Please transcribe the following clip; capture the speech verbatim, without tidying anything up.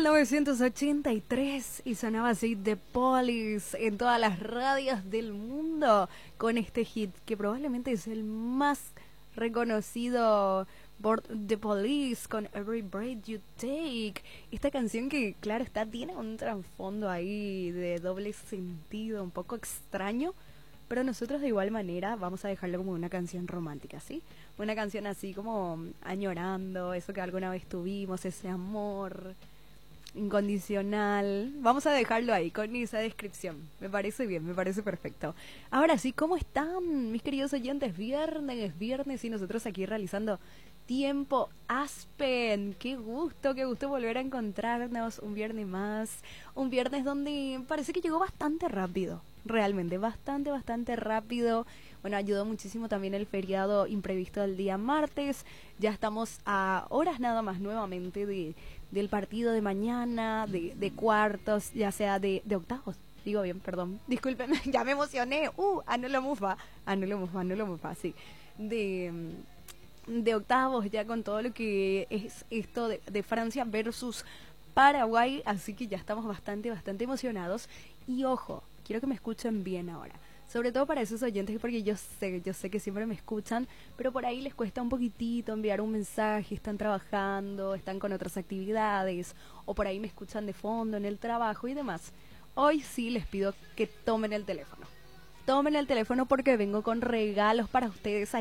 novecientos ochenta y tres y sonaba así The Police en todas las radios del mundo con este hit que probablemente es el más reconocido por The Police con Every Breath You Take. Esta canción que, claro está, tiene un trasfondo ahí de doble sentido un poco extraño, pero nosotros de igual manera vamos a dejarlo como una canción romántica, ¿sí? Una canción así como añorando eso que alguna vez tuvimos, ese amor incondicional. Vamos a dejarlo ahí con esa descripción. Me parece bien, me parece perfecto. Ahora sí, ¿cómo están mis queridos oyentes? Viernes, viernes y nosotros aquí realizando Tiempo Aspen. Qué gusto, qué gusto volver a encontrarnos un viernes más. Un viernes donde parece que llegó bastante rápido. Realmente, bastante, bastante rápido. Bueno, ayudó muchísimo también el feriado imprevisto del día martes. Ya estamos a horas nada más nuevamente de, del partido de mañana, de, de cuartos, ya sea de, de octavos. Digo bien, perdón. Discúlpenme, ya me emocioné. Uh, Anulo Mufa. Anulo Mufa, Anulo Mufa, sí. De, de octavos, ya con todo lo que es esto de, de Francia versus Paraguay. Así que ya estamos bastante, bastante emocionados. Y ojo, quiero que me escuchen bien ahora. Sobre todo para esos oyentes, porque yo sé, yo sé que siempre me escuchan, pero por ahí les cuesta un poquitito enviar un mensaje, están trabajando, están con otras actividades, o por ahí me escuchan de fondo en el trabajo y demás. Hoy sí les pido que tomen el teléfono. Tomen el teléfono porque vengo con regalos para ustedes